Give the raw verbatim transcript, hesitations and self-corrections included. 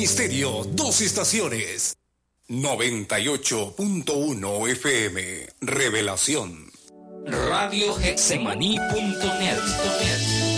Estéreo, dos estaciones. noventa y ocho punto uno F M, Revelación. Radio Getsemaní punto net.